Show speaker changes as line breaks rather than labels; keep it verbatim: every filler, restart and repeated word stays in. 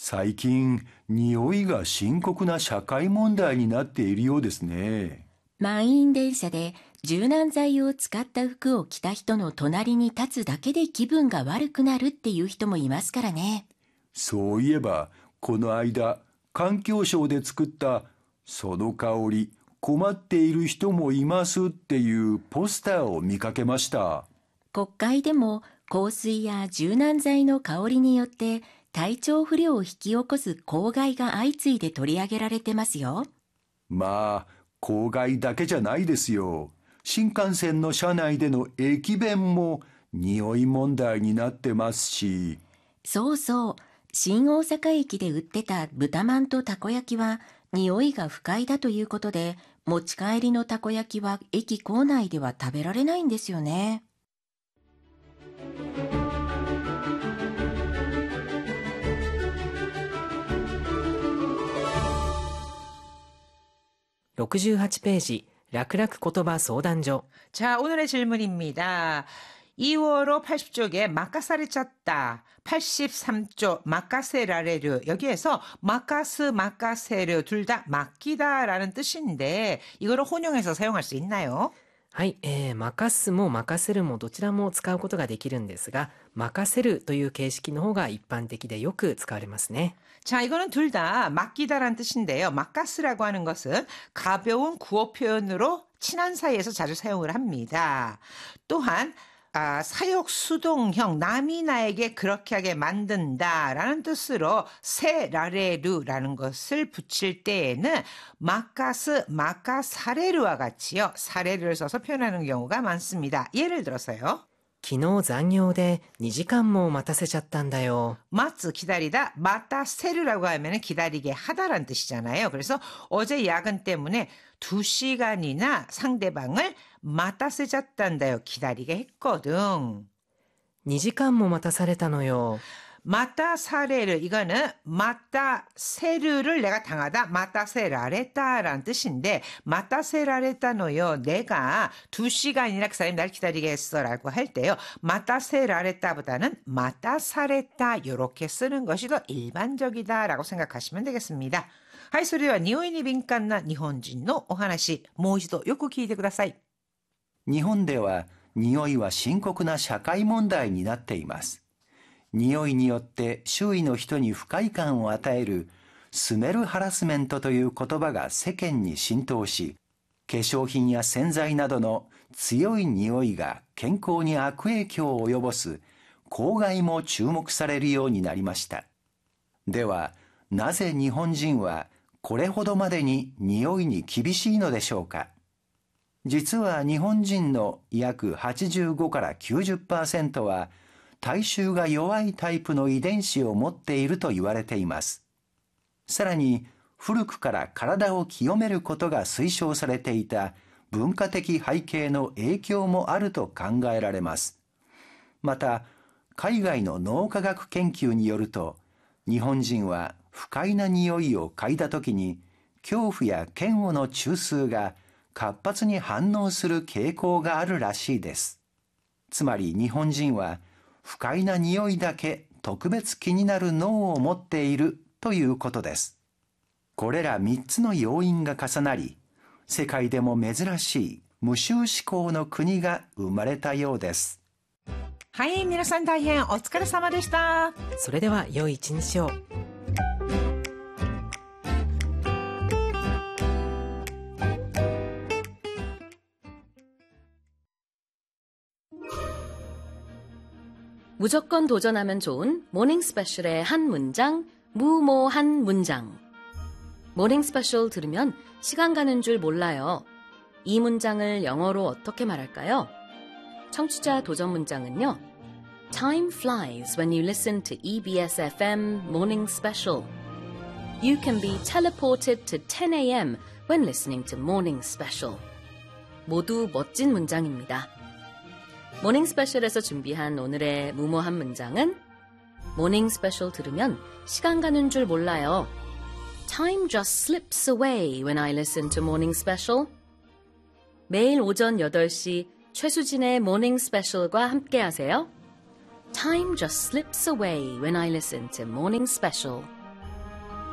最近、匂いが深刻な社会問題になっているようですね。
満員電車で柔軟剤を使った服を着た人の隣に立つだけで気分が悪くなるっていう人もいますからね。
そういえば、この間、環境省で作ったその香り、困っている人もいますっていうポスターを見かけました。
国会でも香水や柔軟剤の香りによって体調不良を引き起こす公害が相次いで取り上げられてますよ。
まあ、公害だけじゃないですよ。新幹線の車内での駅弁も匂い問題になってますし。
そうそう。新大阪駅で売ってた豚まんとたこ焼きは匂いが不快だということで、持ち帰りのたこ焼きは駅構内では食べられないんですよね。
ろくじゅうはちページ락락言葉相談所.
자, 오늘의 질문입니다. 이월호 팔십 쪽에 마카사를 짰다. 팔십삼 쪽 마카세라레르. 여기에서 마카스, 마카세르 둘 다 맡기다라는 뜻인데 이거를 혼용해서 사용할 수 있나요?
はい、えー、任すも任せるもどちらも使うことができるんですが、任せるという形式の方が一般的でよく使われますね。
자, 이거는 둘 다 맡기다라는 뜻인데요. 마카스라고 하는 것은 가벼운 구어 표현으로 친한 사이에서 자주 사용을 합니다. 또한 아, 사역 수동형, 남이 나에게 그렇게 하게 만든다라는 뜻으로 세라레루라는 것을 붙일 때에는 마카스, 마카사레루와 같이요. 사레루를 써서 표현하는 경우가 많습니다. 예를 들어서요.
昨日残業でにじかんも待たせちゃったんだよ.
마츠 기다리다, 마타세르라고 하면 기다리게 하다라는 뜻이잖아요. 그래서 어제 야근 때문에 두 시간이나 상대방을 마타세졌단다요. 기다리게 했거든.
にじかんも待たされたのよ.
마타사레르, 이거는 마타세르를 내가 당하다, 마타세라레타라는 뜻인데, 마타세라레타노요, 내가 두 시간이나 그 사람이 날 기다리게 했어라고 할 때요, 마타세라레타보다는 마타사레타 이렇게 쓰는 것이 더 일반적이다라고 생각하시면 되겠습니다. はい、それでは匂いに敏感な日本人のお話、もう一度よく聞いてください。
日本では匂いは深刻な社会問題になっています。匂いによって周囲の人に不快感を与えるスメルハラスメントという言葉が世間に浸透し、化粧品や洗剤などの強い匂いが健康に悪影響を及ぼす公害も注目されるようになりました。では、なぜ日本人はこれほどまでに匂いに厳しいのでしょうか。実は日本人の約はちじゅうごからきゅうじゅっパーセントは体臭が弱いタイプの遺伝子を持っていると言われています。さらに古くから体を清めることが推奨されていた文化的背景の影響もあると考えられます。また、海外の脳科学研究によると、日本人は不快な匂いを嗅いだときに恐怖や嫌悪の中枢が活発に反応する傾向があるらしいです。つまり日本人は不快な匂いだけ特別気になる脳を持っているということです。これらみっつの要因が重なり、世界でも珍しい無臭思考の国が生まれたようです。
はい、皆さん大変お疲れ様でした。
それでは良い一日を。
무조건 도전하면 좋은 모닝 스페셜의 한 문장, 무모한 문장. 모닝 스페셜 들으면 시간 가는 줄 몰라요. 이 문장을 영어로 어떻게 말할까요? 청취자 도전 문장은요. Time flies when you listen to 이비에스 에프엠 Morning Special. You can be teleported to ten a.m. when listening to Morning Special. 모두 멋진 문장입니다. 모닝 스페셜에서 준비한 오늘의 무모한 문장은 모닝 스페셜 들으면 시간 가는 줄 몰라요. Time just slips away when I listen to Morning Special. 매일 오전 여덟 시 최수진의 모닝 스페셜과 함께 하세요. Time just slips away when I listen to Morning Special.